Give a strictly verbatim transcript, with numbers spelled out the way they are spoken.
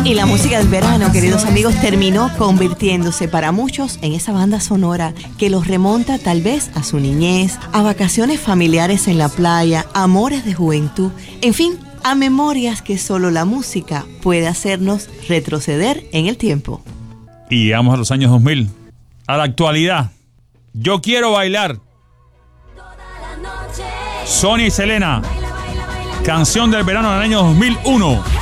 Y la música del verano, queridos amigos, terminó convirtiéndose para muchos en esa banda sonora que los remonta tal vez a su niñez, a vacaciones familiares en la playa, a amores de juventud, en fin, a memorias que solo la música puede hacernos retroceder en el tiempo. Y llegamos a los años dos mil, a la actualidad. Yo quiero bailar. Sonia y Selena, canción del verano del año dos mil uno.